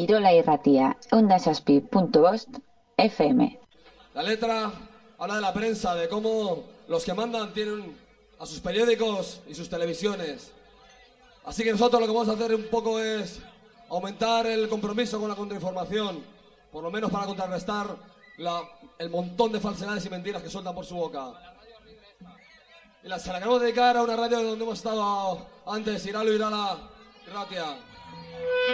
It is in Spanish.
Irola Irratia, ondasaspi.bost, FM. La letra habla de la prensa, de cómo los que mandan tienen a sus periódicos y sus televisiones. Así que nosotros lo que vamos a hacer un poco es aumentar el compromiso con la contrainformación, por lo menos para contrarrestar el montón de falsedades y mentiras que sueltan por su boca. Y se la queremos dedicar a una radio donde hemos estado antes, Iralo Irala Irratia.